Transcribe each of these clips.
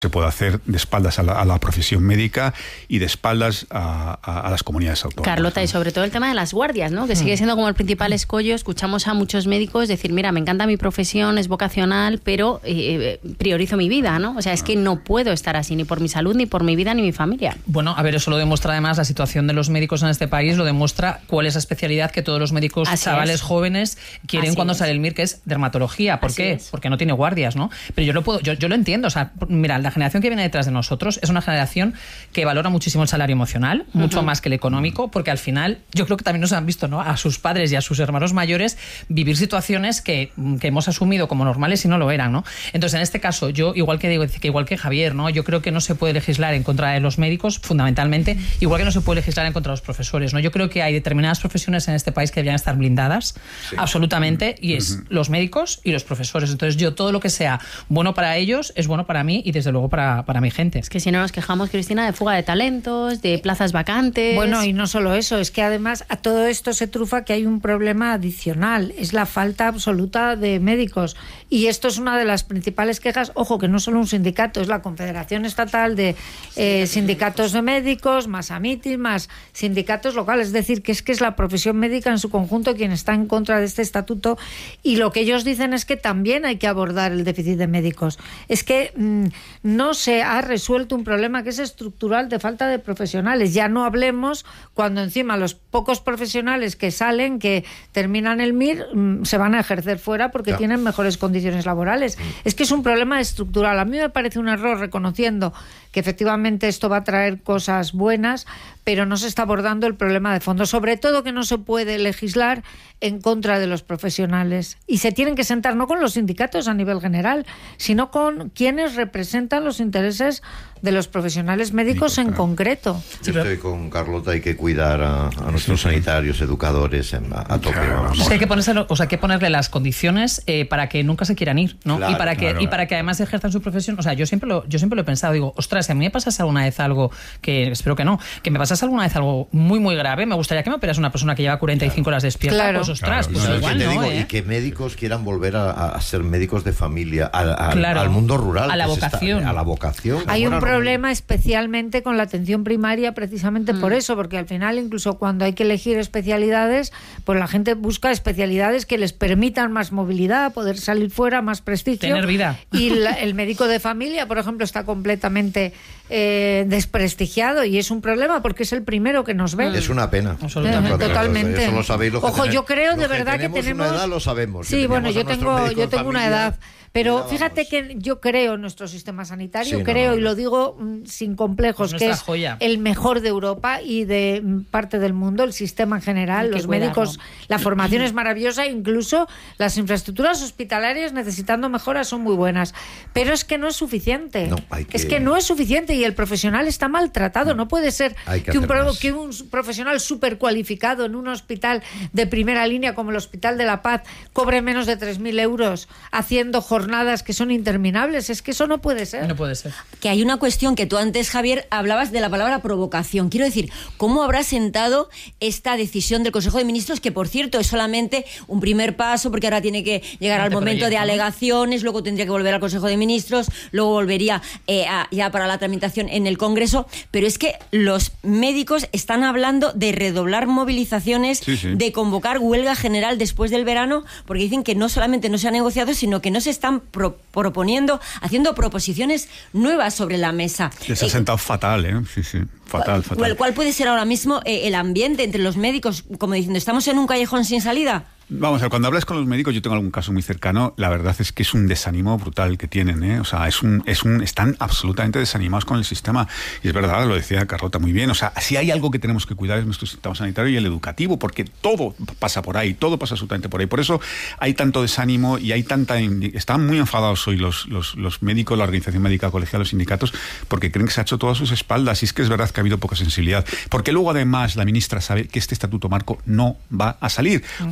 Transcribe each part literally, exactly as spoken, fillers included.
se puede hacer de espaldas a la, a la profesión médica y de espaldas a, a, a las comunidades autónomas. Carlota, y sobre todo el tema de las guardias, ¿no? Que sigue siendo como el principal escollo. Escuchamos a muchos médicos decir, mira, me encanta mi profesión, es vocacional, pero eh, priorizo mi vida, ¿no? O sea, es que no puedo estar así, ni por mi salud, ni por mi vida, ni mi familia. Bueno, a ver, eso lo demuestra además la situación de los médicos en este país, lo demuestra cuál es la especialidad que todos los médicos Así chavales es. jóvenes quieren Así cuando es. sale el M I R, que es dermatología. ¿Por Así qué? es. Porque no tiene guardias, ¿no? Pero yo lo puedo, yo, yo lo entiendo. O sea, mira, la generación que viene detrás de nosotros es una generación que valora muchísimo el salario emocional, mucho uh-huh. más que el económico, porque al final yo creo que también nos han visto, ¿no?, a sus padres y a sus hermanos mayores vivir situaciones que, que hemos asumido como normales y no lo eran, ¿no? Entonces, en este caso, yo, igual que digo, que igual que Javier, ¿no?, yo creo que no se puede legislar en contra de los médicos, fundamentalmente, igual que no se puede legislar en contra de los profesores, ¿no? Yo creo que hay determinadas profesiones en este país que deberían estar blindadas, sí. absolutamente, y es uh-huh. los médicos y los profesores. Entonces, yo todo lo que sea bueno para ellos es bueno para mí y desde luego para, para mi gente. Es que si no nos quejamos, Cristina, de fuga de talentos, de plazas vacantes. Bueno, y no solo eso, es que además a todo esto se trufa que hay un problema adicional, es la falta absoluta de médicos. Y esto es una de las principales quejas, ojo, que no solo un sindicato, es la Confederación Estatal de eh, Sindicatos de Médicos, más AMITI, más sindicatos locales. Es decir, que es que es la profesión médica en su conjunto quien está en contra de este estatuto. Y lo que ellos dicen es que también hay que abordar el déficit de médicos. Es que mmm, no se ha resuelto un problema que es estructural de falta de profesionales. Ya no hablemos cuando encima los pocos profesionales que salen, que terminan el M I R, mmm, se van a ejercer fuera porque ya. tienen mejores condiciones laborales. Mm. Es que es un problema estructural. A mí me parece un error, reconociendo que efectivamente esto va a traer cosas buenas, pero no se está abordando el problema de fondo. Sobre todo que no se puede legislar en contra de los profesionales. Y se tienen que sentar no con los sindicatos a nivel general, sino con quienes representan los intereses de los profesionales médicos en concreto. Yo estoy con Carlota, hay que cuidar a, a nuestros sanitarios, educadores en, a, a tope. Vamos. O sea, hay que ponérselo, o sea, hay que ponerle las condiciones eh, para que nunca se quieran ir, ¿no? Claro, y para que claro. y para que además ejerzan su profesión. O sea, yo siempre lo yo siempre lo he pensado, digo, ostras, si a mí me pasase alguna vez algo que espero que no, que me pasase alguna vez algo muy muy grave, me gustaría que me operas una persona que lleva cuarenta y cinco claro. horas despierta, claro. pues ostras, claro, pues no, igual te no, digo, ¿eh? Y que médicos quieran volver a, a ser médicos de familia, a, a, claro. al mundo rural, a la vocación, está, a la vocación. Hay un Bueno, problema no, especialmente con la atención primaria, precisamente mm. por eso, porque al final incluso cuando hay que elegir especialidades, pues la gente busca especialidades que les permitan más movilidad, poder salir fuera, más prestigio, tener vida. Y la, el médico de familia, por ejemplo, está completamente eh, desprestigiado y es un problema porque es el primero que nos ve. Es una pena. Eh, totalmente. Eso lo sabéis, lo Ojo, que yo creo de que verdad que tenemos una edad, lo sabemos. Sí, bueno, yo tengo yo tengo una edad. Pero Mira, fíjate vamos. que yo creo en nuestro sistema sanitario, Sí, creo, no, no, y lo digo mm, sin complejos, pues que es joya. el mejor de Europa y de mm, parte del mundo, el sistema en general, los cuidarlo. médicos, la formación es maravillosa, incluso las infraestructuras hospitalarias necesitando mejoras son muy buenas. Pero es que no es suficiente. No, hay que... Es que no es suficiente y el profesional está maltratado. No puede ser Hay que que, un, hacer pro, más. que un profesional súper cualificado en un hospital de primera línea como el Hospital de la Paz cobre menos de tres mil euros haciendo jornadas que son interminables. Es que eso no puede ser. No puede ser. Que hay una cuestión que tú antes, Javier, hablabas de la palabra provocación. Quiero decir, ¿cómo habrá sentado esta decisión del Consejo de Ministros, que por cierto es solamente un primer paso, porque ahora tiene que llegar al momento de alegaciones, luego tendría que volver al Consejo de Ministros, luego volvería eh, a, ya para la tramitación en el Congreso, pero es que los médicos están hablando de redoblar movilizaciones, sí, sí. de convocar huelga general después del verano, porque dicen que no solamente no se ha negociado, sino que no se están pro proponiendo, haciendo proposiciones nuevas sobre la mesa. Que se ha eh, sentado fatal, ¿eh? Sí, sí, fatal, fatal. ¿Cuál, cuál puede ser ahora mismo eh, el ambiente entre los médicos? Como diciendo, ¿estamos en un callejón sin salida? Vamos a ver, cuando hablas con los médicos, yo tengo algún caso muy cercano, la verdad es que es un desánimo brutal que tienen, ¿eh? O sea, es un, es un, están absolutamente desanimados con el sistema. Y es verdad, lo decía Carlota muy bien, o sea, si hay algo que tenemos que cuidar es nuestro sistema sanitario y el educativo, porque todo pasa por ahí, todo pasa absolutamente por ahí. Por eso hay tanto desánimo y hay tanta... Están muy enfadados hoy los, los, los médicos, la organización médica colegial, los sindicatos, porque creen que se ha hecho todo a sus espaldas. Y es que es verdad que ha habido poca sensibilidad. Porque luego, además, la ministra sabe que este estatuto marco no va a salir. Porque no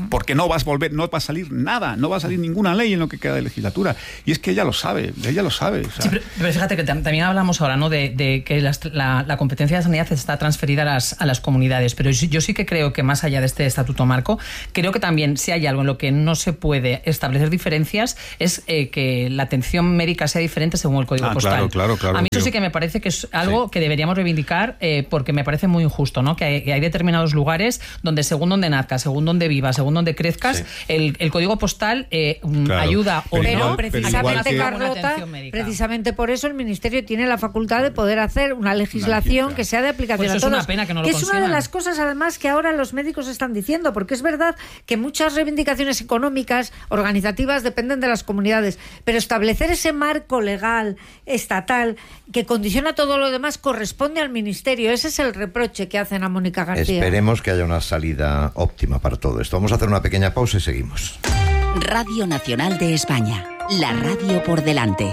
no vas a volver, no va a salir nada, no va a salir ninguna ley en lo que queda de legislatura. Y es que ella lo sabe, ella lo sabe. O sea. Sí, pero, pero fíjate que también hablamos ahora, ¿no?, de, de que las, la, la competencia de sanidad está transferida a las, a las comunidades, pero yo, yo sí que creo que más allá de este estatuto marco, creo que también si hay algo en lo que no se puede establecer diferencias es eh, que la atención médica sea diferente según el código ah, postal. Claro, claro, claro, a mí eso tío. sí que me parece que es algo sí. que deberíamos reivindicar eh, porque me parece muy injusto, ¿no? Que hay, que hay determinados lugares donde según donde nazcas, según donde vivas, según donde crezcas, sí. el, el código postal eh, claro. ayuda o pero no precisamente, que... Carlota, precisamente por eso el Ministerio tiene la facultad de poder hacer una legislación que sea de aplicación pues a es todos. Una pena que no lo que consigan. Es una de las cosas además que ahora los médicos están diciendo, porque es verdad que muchas reivindicaciones económicas, organizativas, dependen de las comunidades, pero establecer ese marco legal estatal que condiciona todo lo demás corresponde al Ministerio. Ese es el reproche que hacen a Mónica García. Esperemos que haya una salida óptima para todo esto. Vamos a hacer una pequeña pausa y seguimos. Radio Nacional de España, la radio por delante.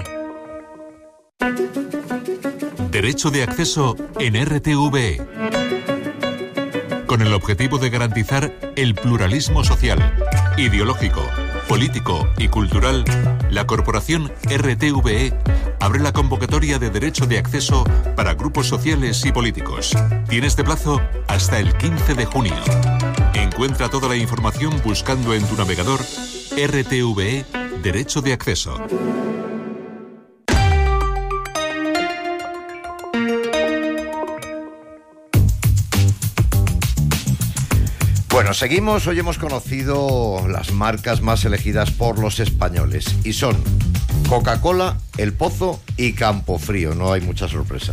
Derecho de acceso en R T V E. Con el objetivo de garantizar el pluralismo social, ideológico, político y cultural, la corporación R T V E abre la convocatoria de derecho de acceso para grupos sociales y políticos. Tiene este plazo hasta el quince de junio. Encuentra toda la información buscando en tu navegador R T V E Derecho de Acceso. Bueno, seguimos. Hoy hemos conocido las marcas más elegidas por los españoles y son Coca-Cola, El Pozo y Campofrío. No hay mucha sorpresa.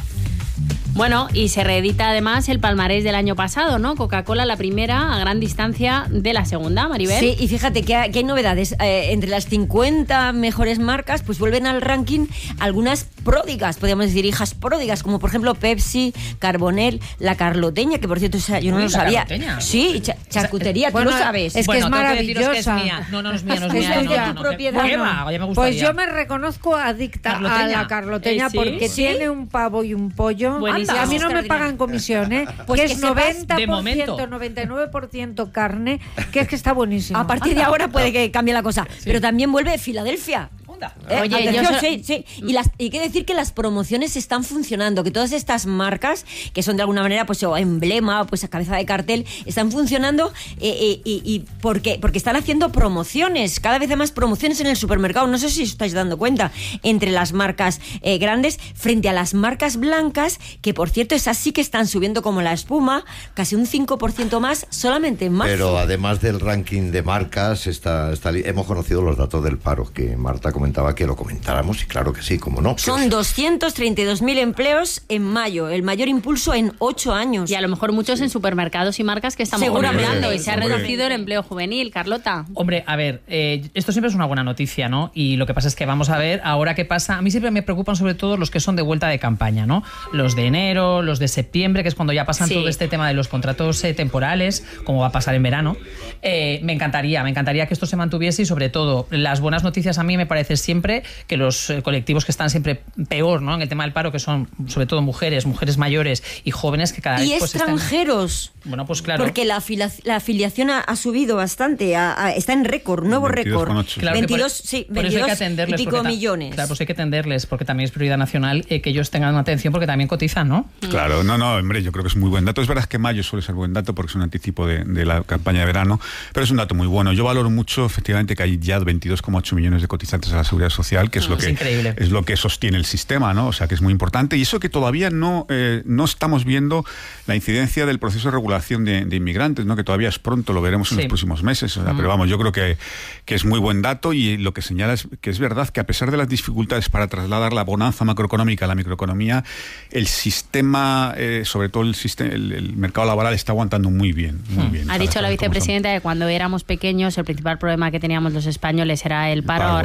Bueno, y se reedita además el palmarés del año pasado, ¿no? Coca-Cola la primera a gran distancia de la segunda, Maribel. Sí, y fíjate que hay, que hay novedades. Eh, entre las cincuenta mejores marcas, pues vuelven al ranking algunas pródigas, podríamos decir hijas pródigas, como por ejemplo Pepsi, Carbonell, La Carloteña, que por cierto yo no Uy, lo sabía. Carloteña. Sí, cha charcutería, bueno, tú lo sabes. Es que bueno, es maravillosa. Que es mía. No, no, no es mía, no es Es mía. de No, tu no, no, propiedad. ¿Qué Bueno, va? Ya me Pues gustaría. yo me reconozco adicta Carloteña. a la Carloteña ¿Eh, sí? porque ¿Sí? tiene un pavo y un pollo. Buenísimo. Y a mí no me pagan comisión, ¿eh? Pues que que es sepas, noventa de por momento. ciento, noventa y nueve por ciento carne, que es que está buenísimo. A partir de ahora puede que cambie la cosa. Pero también vuelve Filadelfia. Eh, Oye, atención, yo so- sí, sí. Y, las, y hay que decir que las promociones están funcionando, que todas estas marcas, que son de alguna manera pues o emblema, pues a cabeza de cartel, están funcionando eh, eh, y, y porque, porque están haciendo promociones, cada vez hay más promociones en el supermercado. No sé si os estáis dando cuenta, entre las marcas eh, grandes frente a las marcas blancas, que por cierto esas sí que están subiendo como la espuma, casi un cinco por ciento más solamente en marzo. Pero además del ranking de marcas, está, está, hemos conocido los datos del paro, que Marta comentaba que lo comentáramos, y claro que sí, como no. Son doscientos treinta y dos mil empleos en mayo, el mayor impulso en ocho años. Y a lo mejor muchos en supermercados y marcas que estamos Seguramente. comentando y se ha Hombre. reducido el empleo juvenil, Carlota. Hombre, a ver, eh, esto siempre es una buena noticia, ¿no? Y lo que pasa es que vamos a ver ahora qué pasa. A mí siempre me preocupan sobre todo los que son de vuelta de campaña, ¿no? Los de enero, los de septiembre, que es cuando ya pasan Sí. todo este tema de los contratos eh, temporales, como va a pasar en verano. Eh, me encantaría, me encantaría que esto se mantuviese y sobre todo las buenas noticias a mí me parece siempre que los eh, colectivos que están siempre peor, ¿no? En el tema del paro, que son sobre todo mujeres, mujeres mayores y jóvenes que cada Y vez pues, están- extranjeros. Bueno, pues claro. Porque la, afila- la afiliación ha, ha subido bastante, ha- ha- está en récord, nuevo veintidós récord. coma ocho. Claro que por- veintidós, sí, por eso hay que veintidós atenderles y pico porque ta- millones. Claro, pues hay que atenderles porque también es prioridad nacional eh, que ellos tengan atención porque también cotizan, ¿no? Claro, no, no, hombre, yo creo que es muy buen dato. Es verdad que mayo suele ser buen dato porque es un anticipo de, de la campaña de verano, pero es un dato muy bueno. Yo valoro mucho, efectivamente, que hay ya veintidós coma ocho millones de cotizantes a la Seguridad Social, que es, Mm, lo es que increíble. es lo que sostiene el sistema, ¿no? O sea, que es muy importante. Y eso que todavía no, eh, no estamos viendo la incidencia del proceso de regulación de, de inmigrantes, ¿no? Que todavía es pronto, lo veremos en Sí. los próximos meses. O sea, pero vamos, yo creo que, que es muy buen dato y lo que señala es que es verdad que a pesar de las dificultades para trasladar la bonanza macroeconómica a la microeconomía, el sistema, eh, sobre todo el, sistema, el, el mercado laboral está aguantando muy bien, muy bien. Ha Las dicho cosas la como son. vicepresidenta que cuando éramos pequeños el principal problema que teníamos los españoles era el paro, Paro. ahora es la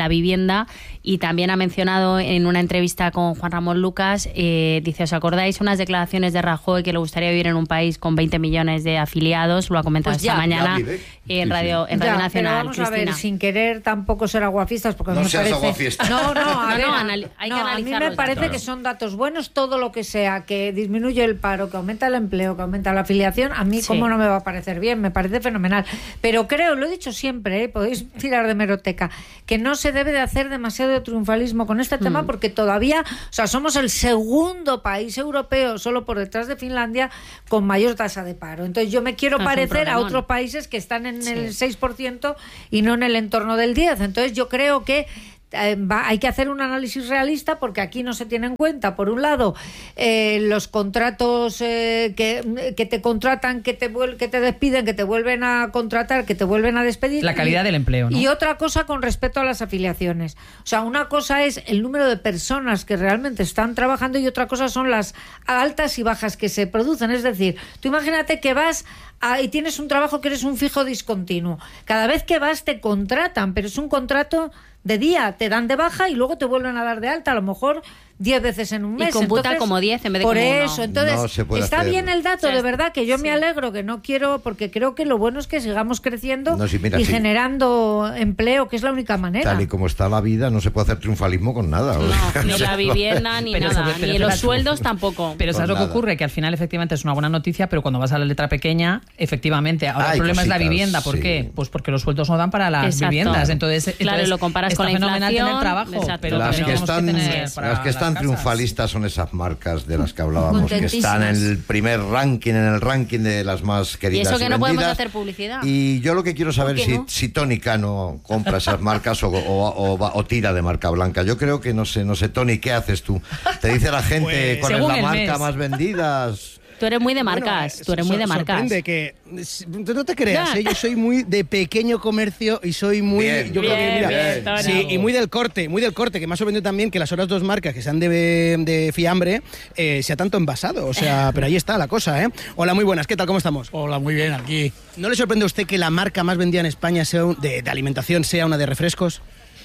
la vivienda, y también ha mencionado en una entrevista con Juan Ramón Lucas, eh, dice, ¿os acordáis unas declaraciones de Rajoy que le gustaría vivir en un país con veinte millones de afiliados? Lo ha comentado Pues esta ya, mañana ya en sí, Radio, sí. en Radio Ya, Nacional. pero vamos a ver, Cristina. sin querer tampoco ser aguafiestas, porque No me seas parece... aguafiesta. No, no, a, No, ver, no, anali- hay que no, a mí analizar me los parece datos. que son datos buenos, todo lo que sea que disminuye el paro, que aumenta el empleo, que aumenta la afiliación, a mí Sí. cómo no me va a parecer bien, me parece fenomenal. Pero creo, lo he dicho siempre, ¿eh? Podéis tirar de meroteca, que no se debe de hacer demasiado triunfalismo con este tema, porque todavía, o sea, somos el segundo país europeo, solo por detrás de Finlandia, con mayor tasa de paro. Entonces yo me quiero Es un parecer a problemón. otros países que están en Sí. el seis por ciento y no en el entorno del diez por ciento. Entonces yo creo que eh, va, hay que hacer un análisis realista, porque aquí no se tiene en cuenta, por un lado, eh, los contratos eh, que, que te contratan, que te, vuel- que te despiden, que te vuelven a contratar, que te vuelven a despedir. La calidad y, del empleo, ¿no? Y otra cosa con respecto a las afiliaciones. O sea, una cosa es el número de personas que realmente están trabajando y otra cosa son las altas y bajas que se producen. Es decir, tú imagínate que vas a, y tienes un trabajo que eres un fijo discontinuo. Cada vez que vas te contratan, pero es un contrato de día, te dan de baja y luego te vuelven a dar de alta, a lo mejor diez veces en un Y mes. computa Entonces, como diez en vez de por como uno. eso, entonces No se puede está hacer. bien el dato, O sea, de verdad, que yo sí. me alegro, que no quiero, porque creo que lo bueno es que sigamos creciendo No, sí, mira, y sí. generando empleo, que es la única manera. Tal y como está la vida, no se puede hacer triunfalismo con nada. No, ni la vivienda, ni Pero nada, sobre- pero ni los espera, sueldos tampoco. Pero ¿sabes Con lo que nada. ocurre? Que al final efectivamente es una buena noticia, pero cuando vas a la letra pequeña, efectivamente, ahora Hay el problema es la cositas, vivienda. ¿Por sí. qué? Pues porque los sueldos no dan para las Exacto. viviendas. Entonces, Claro, entonces lo comparas está con la fenomenal inflación, tener trabajo, exacto. pero las también que tenemos están, que tener para las que están las casas. triunfalistas son esas marcas de las que hablábamos, que están en Contentísimas. el primer ranking, en el ranking de las más Y queridas eso que no podemos vendidas. hacer publicidad. Y yo lo que quiero saber ¿Por es qué si, no? si Tony Cano compra esas marcas o, o- o va- o tira de marca blanca. Yo creo que no sé, no sé, Tony, ¿qué haces tú? Te dice la gente Pues, cuál es según la el marca mes. más vendidas. Tú eres muy de Bueno, marcas, eh, tú eres so- muy de marcas. sorprende que tú no te creas, Ya. ¿eh? Yo soy muy de pequeño comercio y soy muy Bien, yo creo que bien, mira, bien, Tony. sí, y muy del corte, muy del corte, que me ha sorprendido también que las otras dos marcas que sean de, de fiambre eh, sea tanto envasado, o sea, pero ahí está la cosa, ¿eh? Hola, muy buenas, ¿qué tal? ¿Cómo estamos? Hola, muy bien, aquí. ¿No le sorprende a usted que la marca más vendida en España sea un- de, de alimentación sea una de refrescos?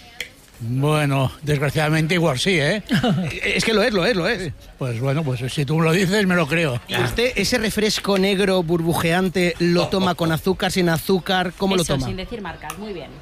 Bueno, desgraciadamente igual sí, ¿eh? Es que lo es, lo es, lo es. Pues bueno, pues si tú me lo dices, me lo creo. ¿Y usted ese refresco negro burbujeante lo toma con azúcar, sin azúcar? ¿Cómo Eso, lo toma? sin decir marcas, muy bien.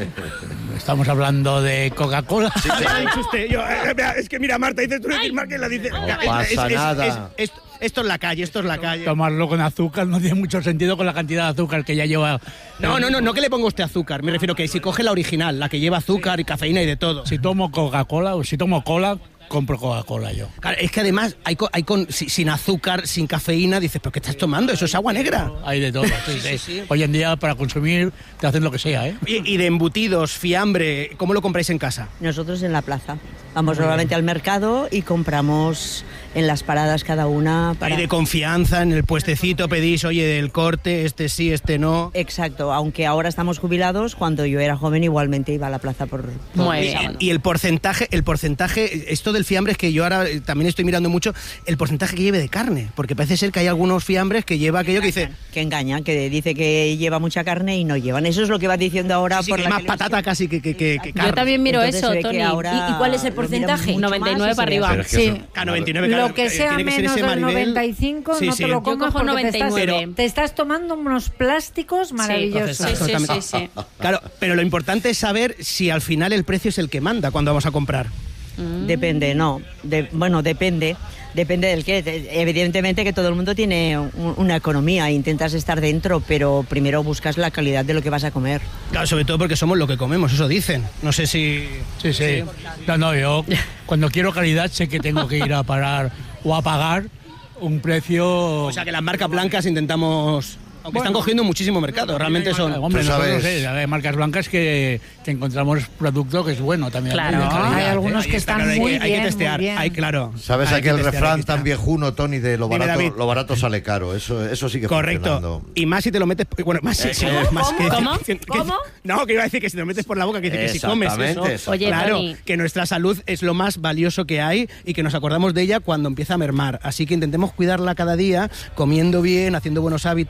Estamos hablando de Coca-Cola. ¿Qué ha dicho usted? Yo, eh, mira, es que mira, Marta, dices tú decir marca y la dice. No Es- pasa es- es- nada. es- es- esto es la calle, esto es la calle. Tomarlo con azúcar no tiene mucho sentido con la cantidad de azúcar que ya lleva. No, no, no, no que le ponga usted azúcar. Me refiero que si coge la original, la que lleva azúcar y cafeína y de todo. Si tomo Coca-Cola o si tomo cola, compro Coca-Cola yo. Claro, es que además hay, co- hay con, si- sin azúcar, sin cafeína, dices, ¿pero qué estás tomando? Eso es agua negra. Hay de todo. sí, sí. sí, sí. Hoy en día, para consumir, te hacen lo que sea, ¿eh? Y, y de embutidos, fiambre, ¿cómo lo compráis en casa? Nosotros en la plaza. Vamos normalmente al mercado y compramos en las paradas cada una para... Hay de confianza, en el puestecito pedís, oye, del corte, este sí, este no. Exacto, aunque ahora estamos jubilados, cuando yo era joven igualmente iba a la plaza por... por Muy Y, bien. y el porcentaje, el porcentaje, esto del fiambre es que yo ahora eh, también estoy mirando mucho el porcentaje que lleve de carne, porque parece ser que hay algunos fiambres que lleva aquello que dice, Que engaña, que dice que lleva mucha carne y no llevan. Eso es lo que va diciendo ahora sí, por que la más televisión. patata casi que, que, que, que carne. Yo también miro Entonces eso, se ve que Tony. ahora ¿Y- y cuál es el lo miran porcentaje? mucho más noventa y y nueve se para ve arriba. Pero es que Sí. eso- Ah, noventa y nueve, claro, Lo que eh, sea tiene que ser menos ese del Maribel. noventa y cinco Sí, no sí. te lo Yo comas cojo porque te estás, noventa y nueve. te estás tomando unos plásticos maravillosos. Sí, sí, sí, Exactamente. sí, sí. Claro, pero lo importante es saber si al final el precio es el que manda cuando vamos a comprar. Depende, no. De- bueno, depende. Depende del qué. De- Evidentemente que todo el mundo tiene un- una economía, intentas estar dentro, pero primero buscas la calidad de lo que vas a comer. Claro, sobre todo porque somos lo que comemos, eso dicen. No sé si... Sí, sí. No, no, yo cuando quiero calidad sé que tengo que ir a parar o a pagar un precio... O sea que las marcas blancas intentamos... Aunque Bueno. están cogiendo muchísimo mercado, realmente son... Hombre, Tú nosotros sabes- no sé, hay marcas blancas que, que encontramos producto que es bueno también. Claro. de calidad, Hay ¿eh? algunos Ahí que está, están claro, hay muy que, hay que bien, testear, muy bien. hay, claro. ¿Sabes Hay que aquel testear, hay refrán que tan testear. viejuno, Tony, de lo Dime, barato, David. lo barato sale caro? Eso, eso sigue Correcto. funcionando. Y más si te lo metes... Bueno, más si... si- más que- ¿Cómo? que- que- ¿Cómo? No, que iba a decir que si te lo metes por la boca, que dice que si comes eso... Exactamente, eso. Oye, claro, Tony. que nuestra salud es lo más valioso que hay y que nos acordamos de ella cuando empieza a mermar. Así que intentemos cuidarla cada día, comiendo bien, haciendo buenos hábitos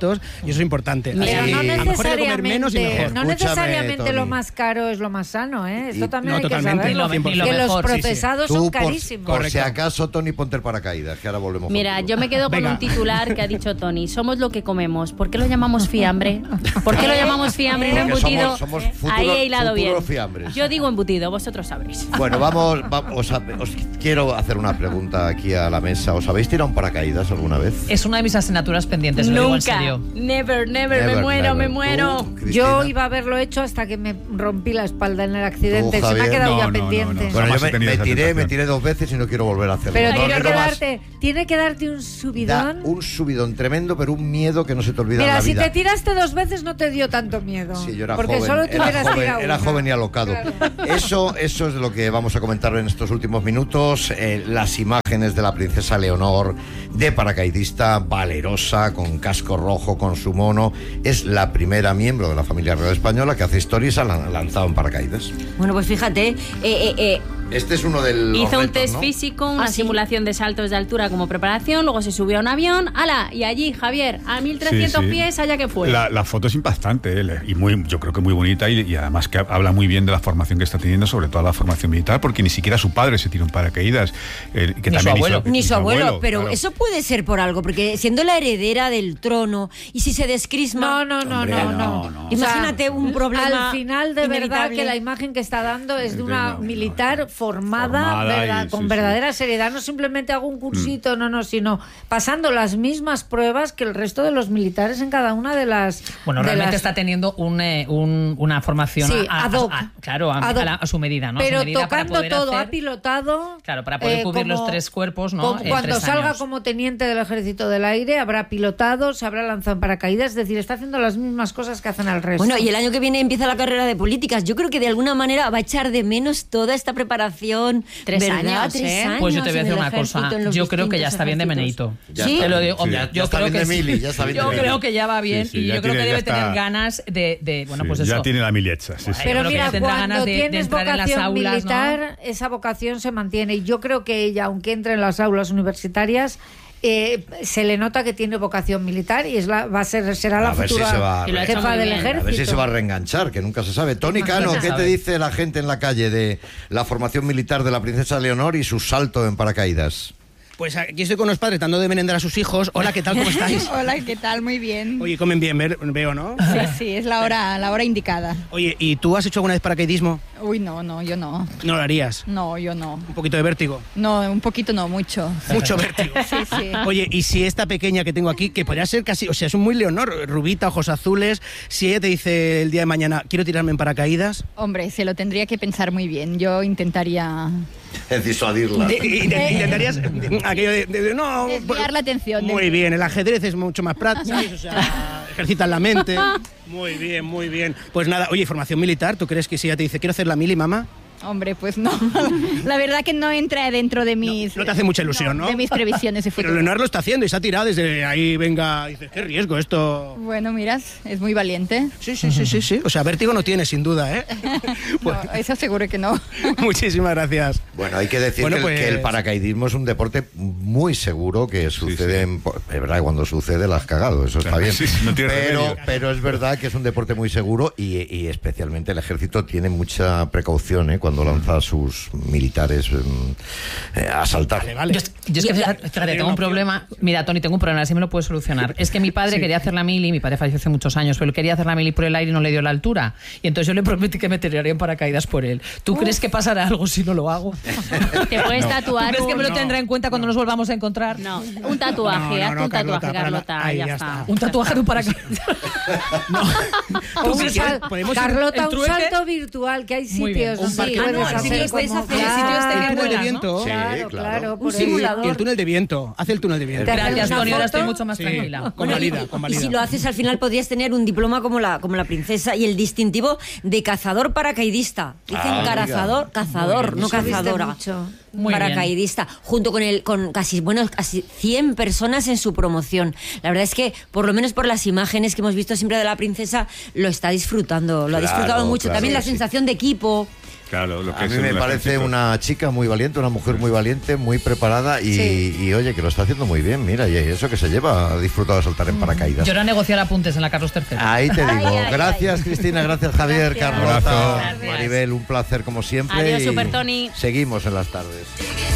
y eso es importante. Pero Así, no a lo mejor hay que comer menos y necesariamente, mejor. no Escúchame, necesariamente Tony. lo más caro es lo más sano, ¿eh? Esto Y- también no, hay que totalmente, saberlo. ni lo- ni lo que mejor, los sí, sí. procesados Tú, son por, carísimos. por si acaso, Tony, ponte el paracaídas, que ahora volvemos Mira, contigo. yo me quedo con Venga. un titular que ha dicho Tony. Somos lo que comemos. ¿Por qué lo llamamos fiambre? ¿Por qué lo llamamos fiambre y no Porque embutido? somos- somos futuro- Ahí he hilado bien. futuros fiambres. Yo digo embutido, vosotros sabréis. Bueno, vamos, vamos a- os quiero hacer una pregunta aquí a la mesa. ¿Os habéis tirado un paracaídas alguna vez? Es una de mis asignaturas pendientes, lo digo en Nunca. serio. Never, never, Never, me muero, never. me ¿Tú, muero. Cristina? Yo iba a haberlo hecho hasta que me rompí la espalda en el accidente. Tú, Se me ha Javier. quedado No, ya no, no, pendiente. no. Bueno, Jamás yo he me, tenido me esa tiré, tentación. me tiré dos veces y no quiero volver a hacerlo. Pero No, tiene, no que más. darte, tiene que darte un Da subidón. un subidón tremendo, pero un miedo que no se te olvida en Mira, la si vida. te tiraste dos veces no te dio tanto miedo. Sí, yo era porque joven, solo te era hubieras joven, tirado era una. joven y alocado. Claro. Eso, eso es de lo que vamos a comentar en estos últimos minutos. Eh, las imágenes de la princesa Leonor de paracaidista, valerosa, con casco rojo, con su mono. Es la primera miembro de la familia real española que hace historia y se ha lan- lanzado en paracaídas. Bueno, pues fíjate, eh, eh, eh, Este es uno del. Hizo un test físico, una Ah, sí. simulación de saltos de altura como preparación, luego se subió a un avión, ¡hala! Y allí, Javier, a mil trescientos Sí, sí. pies, allá que fue. La, la foto es impactante ¿eh? y muy, yo creo que muy bonita y, y además que habla muy bien de la formación que está teniendo, sobre todo la formación militar, porque ni siquiera su padre se tiró en paracaídas. eh, que Ni su también abuelo. hizo- Ni su abuelo, pero claro. eso puede ser por algo, porque siendo la heredera del trono, y si se descrisma... No, no, no, Hombre, no, no, no. no. Imagínate O sea, un problema Al final, de verdad, inevitable. que la imagen que está dando es de Sí, una no, no, militar no. formada, Formada verdad, y- con sí, verdadera seriedad. No simplemente hago un cursito, no, no, sino pasando las mismas pruebas que el resto de los militares en cada una de las. Bueno, de realmente las- está teniendo un, eh, un- una formación Sí, a, a- ad hoc. a- claro, a, Ad hoc. a la- a su medida, ¿no? A su Pero medida para tocando poder todo, hacer- ha pilotado. Claro, para poder eh, cubrir los como- tres cuerpos, ¿no? como en cuando tres salga años. como teniente del Ejército del Aire, habrá pilotado, se habrá lanzado en paracaídas, es decir, está haciendo las mismas cosas que hacen el resto. Bueno, y el año que viene empieza la carrera de políticas. Yo creo que de alguna manera va a echar de menos toda esta preparación. Tres ¿verdad? años, Tres ¿eh? años Pues yo te voy a en decir el una ejército, cosa. en los Yo creo que ya distintos está bien de ejércitos. Meneito. Ya ¿Sí? está Te lo bien, digo, sí, hombre, ya- ya yo está creo bien que de sí. mili, ya está bien Yo de creo mili. que ya va bien Sí, sí, y ya yo creo tiene- que ya debe está- tener ganas de, de bueno, Sí, pues ya eso. tiene la mili hecha. Sí, sí. Yo Pero creo que mira, ya tendrá cuando ganas de- de tienes entrar en las vocación aulas, ¿no? militar, esa vocación se mantiene. Y yo creo que ella, aunque entre en las aulas universitarias, eh, se le nota que tiene vocación militar y es la, va a ser, será la A ver si futura se va a Y lo ha hecho jefa muy del bien. ejército. A ver si se va a reenganchar, que nunca se sabe. Tony Nunca Cano, se ¿qué sabe. te dice la gente en la calle de la formación militar de la princesa Leonor y su salto en paracaídas? Pues aquí estoy con los padres dando de merendar a sus hijos. Hola, ¿qué tal? ¿Cómo estáis? Hola, ¿qué tal? Muy bien. Oye, comen bien, ver- veo, ¿no? Sí, sí, es la hora, la hora indicada. Oye, ¿y tú has hecho alguna vez paracaidismo? Uy, no, no, yo no. No lo harías. No, yo no. Un poquito de vértigo. No, un poquito no, mucho. Mucho vértigo. Sí, sí. Oye, y si esta pequeña que tengo aquí, que podría ser casi, o sea, es un muy Leonor, rubita, ojos azules, si ella te dice el día de mañana, quiero tirarme en paracaídas, Hombre, se lo tendría que pensar muy bien. Yo intentaría Es disuadirla. de- y- de- intentarías eh, aquello de, de- de, no, desviar la atención. muy bien, el ajedrez es mucho más práctico, ¿sabes? O sea, ejercitas la mente. Muy bien, muy bien. Pues nada, oye, formación militar, ¿tú crees que si ella te dice, quiero hacer la mili, mamá? Hombre, pues no. La verdad que no entra dentro de mis... No te hace mucha ilusión, ¿no? De mis previsiones de Pero futuro. Leonor lo está haciendo y se ha tirado desde ahí, venga, dices, qué riesgo esto. Bueno, miras, es muy valiente. Sí, sí, sí, sí, sí. O sea, vértigo no tiene, sin duda, ¿eh? No, eso seguro que no. Muchísimas gracias. Bueno, hay que decir Bueno, que, el, pues- que el paracaidismo es un deporte muy seguro que sucede sí. en... Es verdad, cuando sucede la has cagado, eso está Claro, bien. sí, sí, no tiene pero, remedio. pero es verdad que es un deporte muy seguro y, y especialmente el ejército tiene mucha precaución ¿eh? cuando lanza a sus militares mm, eh, a saltar. Vale, vale. Yo, yo es que, fíjate, fíjate, tengo un problema. Mira, Tony, tengo un problema, así me lo puedes solucionar. Es que mi padre quería hacer la mili, mi padre falleció hace muchos años, pero él quería hacer la mili por el aire y no le dio la altura. Y entonces yo le prometí que me tiraría en paracaídas por él. ¿Tú crees que pasará algo si no lo hago? Te puedes ¿Tú tatuar crees que me lo un- tendrá en cuenta cuando nos volvamos a encontrar? No, un tatuaje, No, no, hazte no, un tatuaje, Carlota, para Carlota, nada. Ahí, ya ya está. está. Un tatuaje de un paracaídas. O un si sal- quieres, podemos ir- Carlota, ¿el un trueque? salto virtual, que hay Muy bien. sitios Un donde parque- puedes Ah, no, el hacer sitio estáis como- haciendo- el sitio este que El túnel de vuelas, ¿no? viento. Sí, Claro, claro. claro. Un por Sí, eso. simulador. y el túnel de viento. Hace el túnel de viento. Te haces Gracias, una Tony, ahora foto. estoy mucho más Sí, tranquila. convalida, Y convalida. si lo haces al final podrías tener un diploma como la, como la princesa y el distintivo de cazador paracaidista. Dicen Ah, cazador, cazador, no Eso viste cazadora. mucho. Muy Paracaidista, junto con el con casi bueno casi cien personas en su promoción. La verdad es que por lo menos por las imágenes que hemos visto siempre de la princesa lo está disfrutando, lo ha Claro, disfrutado mucho. claro También la que sí. sensación de equipo. Claro, lo que a es mí me el parece ejército. una chica muy valiente, una mujer muy valiente, muy preparada y, Sí. y, oye, que lo está haciendo muy bien. Mira, y eso que se lleva, ha disfrutado de saltar en paracaídas. Yo era negociar apuntes en la Carlos tercero. Ahí te digo. Ay, ay, gracias, ay. Cristina, gracias, Javier, Gracias. Carlota, Gracias. Maribel, un placer como siempre. Adiós, y Super Tony. Seguimos en las tardes.